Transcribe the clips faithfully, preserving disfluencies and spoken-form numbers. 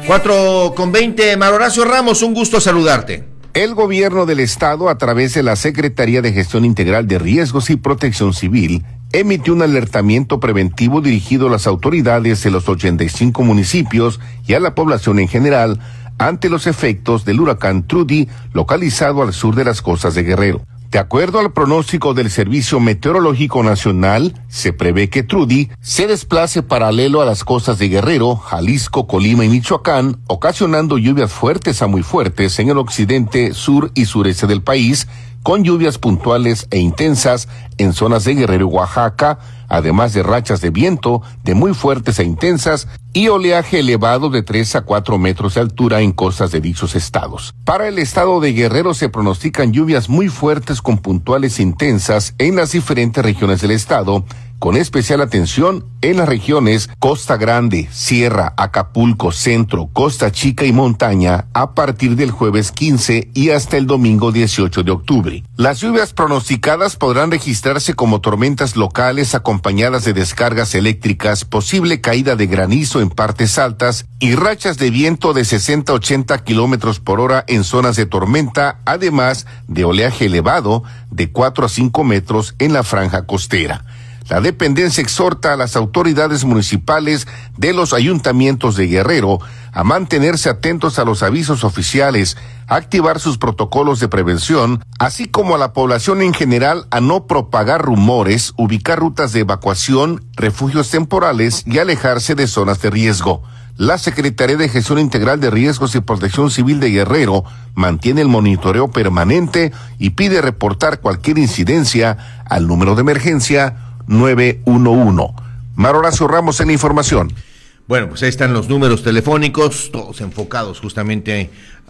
cuatro con veinte, Mario Horacio Ramos, un gusto saludarte. El gobierno del estado, a través de la Secretaría de Gestión Integral de Riesgos y Protección Civil, emitió un alertamiento preventivo dirigido a las autoridades de los ochenta y cinco municipios y a la población en general ante los efectos del huracán Trudy, localizado al sur de las costas de Guerrero. De acuerdo al pronóstico del Servicio Meteorológico Nacional, se prevé que Trudy se desplace paralelo a las costas de Guerrero, Jalisco, Colima y Michoacán, ocasionando lluvias fuertes a muy fuertes en el occidente, sur y sureste del país, con lluvias puntuales e intensas en zonas de Guerrero y Oaxaca, además de rachas de viento de muy fuertes e intensas y oleaje elevado de tres a cuatro metros de altura en costas de dichos estados. Para el estado de Guerrero se pronostican lluvias muy fuertes con puntuales intensas en las diferentes regiones del estado, con especial atención en las regiones Costa Grande, Sierra, Acapulco, Centro, Costa Chica y Montaña a partir del jueves quince y hasta el domingo dieciocho de octubre. Las lluvias pronosticadas podrán registrarse como tormentas locales acompañadas de descargas eléctricas, posible caída de granizo en partes altas y rachas de viento de sesenta a ochenta kilómetros por hora en zonas de tormenta, además de oleaje elevado de cuatro a cinco metros en la franja costera. La dependencia exhorta a las autoridades municipales de los ayuntamientos de Guerrero a mantenerse atentos a los avisos oficiales, a activar sus protocolos de prevención, así como a la población en general a no propagar rumores, ubicar rutas de evacuación, refugios temporales y alejarse de zonas de riesgo. La Secretaría de Gestión Integral de Riesgos y Protección Civil de Guerrero mantiene el monitoreo permanente y pide reportar cualquier incidencia al número de emergencia nueve uno uno. Mario Horacio Ramos en la información. Bueno, pues ahí están los números telefónicos, todos enfocados justamente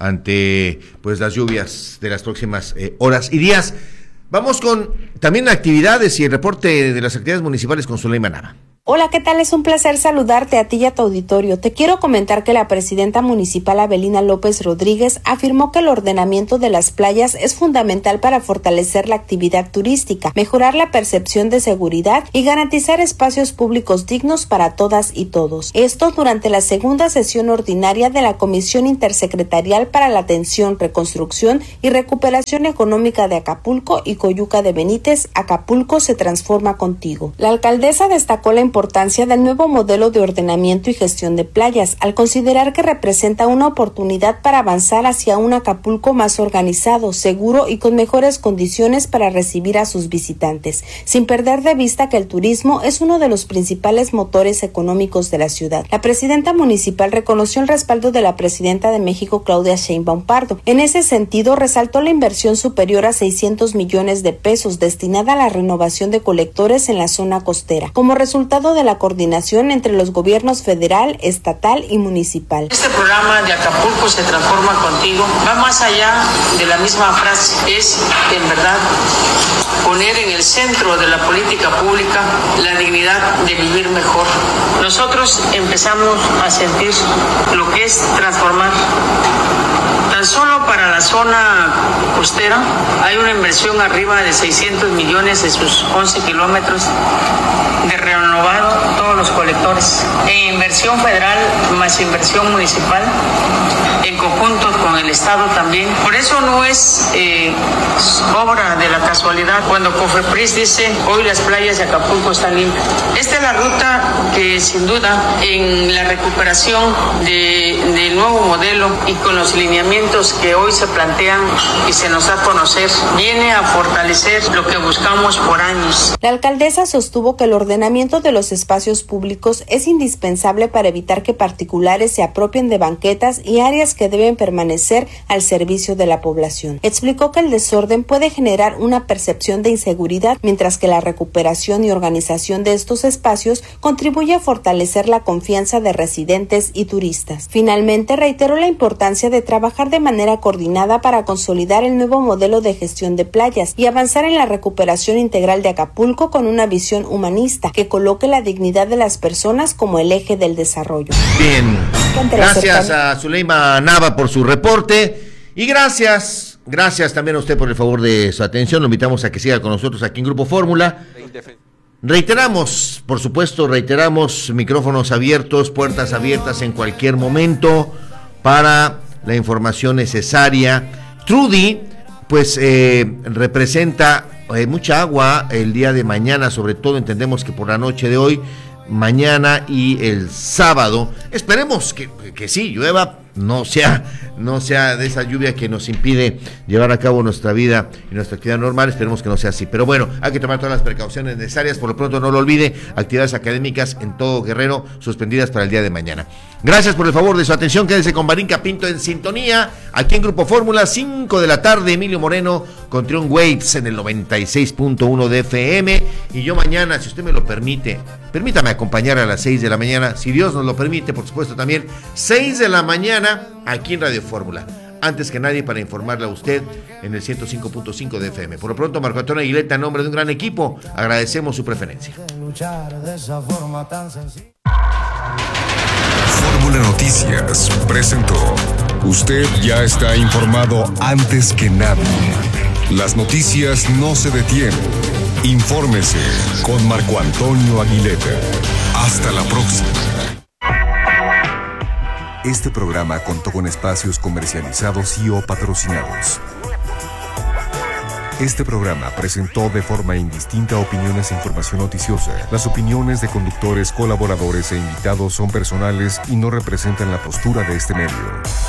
ante pues las lluvias de las próximas eh, horas y días. Vamos con también actividades y el reporte de las actividades municipales con Zuleima Nava. Hola, ¿qué tal? Es un placer saludarte a ti y a tu auditorio. Te quiero comentar que la presidenta municipal Abelina López Rodríguez afirmó que el ordenamiento de las playas es fundamental para fortalecer la actividad turística, mejorar la percepción de seguridad y garantizar espacios públicos dignos para todas y todos. Esto durante la segunda sesión ordinaria de la Comisión Intersecretarial para la Atención, Reconstrucción y Recuperación Económica de Acapulco y Coyuca de Benítez. Acapulco se transforma contigo. La alcaldesa destacó la importancia del nuevo modelo de ordenamiento y gestión de playas, al considerar que representa una oportunidad para avanzar hacia un Acapulco más organizado, seguro y con mejores condiciones para recibir a sus visitantes, sin perder de vista que el turismo es uno de los principales motores económicos de la ciudad. La presidenta municipal reconoció el respaldo de la presidenta de México, Claudia Sheinbaum Pardo. En ese sentido, resaltó la inversión superior a seiscientos millones de pesos destinada a la renovación de colectores en la zona costera, como resultado de la coordinación entre los gobiernos federal, estatal y municipal. Este programa de Acapulco se transforma contigo va más allá de la misma frase, es en verdad poner en el centro de la política pública la dignidad de vivir mejor. Nosotros empezamos a sentir lo que es transformar. Tan solo para la zona costera hay una inversión arriba de seiscientos millones de sus once kilómetros de renovado todos los colectores. En inversión federal más inversión municipal, en conjunto con el Estado también. Por eso no es eh, obra de la casualidad cuando COFEPRIS dice hoy las playas de Acapulco están limpias. Esta es la ruta que sin duda en la recuperación de, del nuevo modelo y con los lineamientos que hoy se plantean y se nos da a conocer, viene a fortalecer lo que buscamos por años. La alcaldesa sostuvo que el ordenamiento de los espacios públicos es indispensable para evitar que particulares se apropien de banquetas y áreas que deben permanecer al servicio de la población. Explicó que el desorden puede generar una percepción de inseguridad, mientras que la recuperación y organización de estos espacios contribuye a fortalecer la confianza de residentes y turistas. Finalmente, reiteró la importancia de trabajar de manera coordinada para consolidar el nuevo modelo de gestión de playas y avanzar en la recuperación integral de Acapulco con una visión humanista que coloque la dignidad de las personas como el eje del desarrollo. Bien, gracias a Zuleima Nava por su reporte y gracias, gracias también a usted por el favor de su atención. Lo invitamos a que siga con nosotros aquí en Grupo Fórmula. Reiteramos, por supuesto, reiteramos micrófonos abiertos, puertas abiertas en cualquier momento para la información necesaria. Trudy, pues eh, representa eh, mucha agua el día de mañana, sobre todo entendemos que por la noche de hoy, mañana y el sábado. Esperemos que, que sí llueva, no sea, no sea de esa lluvia que nos impide llevar a cabo nuestra vida y nuestra actividad normal. Esperemos que no sea así. Pero bueno, hay que tomar todas las precauciones necesarias. Por lo pronto, no lo olvide, actividades académicas en todo Guerrero suspendidas para el día de mañana. Gracias por el favor de su atención. Quédese con Barinca Pinto en sintonía. Aquí en Grupo Fórmula, cinco de la tarde, Emilio Moreno con Trion Waves en el noventa y seis punto uno de F M. Y yo mañana, si usted me lo permite, permítame acompañar a las seis de la mañana, si Dios nos lo permite, por supuesto también, seis de la mañana aquí en Radio Fórmula. Antes que nadie para informarle a usted en el ciento cinco punto cinco de F M. Por lo pronto, Marco Antonio Aguileta, en nombre de un gran equipo, agradecemos su preferencia. Fórmula Noticias presentó. Usted ya está informado antes que nadie. Las noticias no se detienen. Infórmese con Marco Antonio Aguileta. Hasta la próxima. Este programa contó con espacios comercializados y o patrocinados. Este programa presentó de forma indistinta opiniones e información noticiosa. Las opiniones de conductores, colaboradores e invitados son personales y no representan la postura de este medio.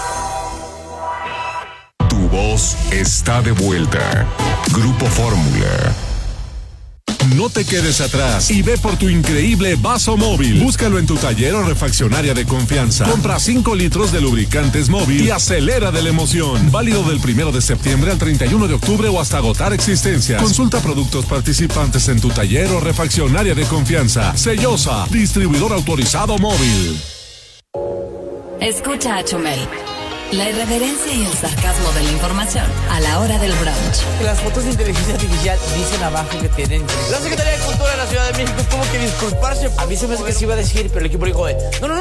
Tu voz está de vuelta. Grupo Fórmula. No te quedes atrás y ve por tu increíble vaso móvil. Búscalo en tu taller o refaccionaria de confianza. Compra cinco litros de lubricantes móvil y acelera de la emoción. Válido del primero de septiembre al treinta y uno de octubre o hasta agotar existencias. Consulta productos participantes en tu taller o refaccionaria de confianza. Sellosa, distribuidor autorizado móvil. Escucha a Chumel. La irreverencia y el sarcasmo de la información a la hora del brunch. Las fotos de inteligencia artificial dicen abajo que tienen. La Secretaría de Cultura de la Ciudad de México tuvo que disculparse. A mí se me hace que se iba a decir, pero el equipo dijo, no, no, no.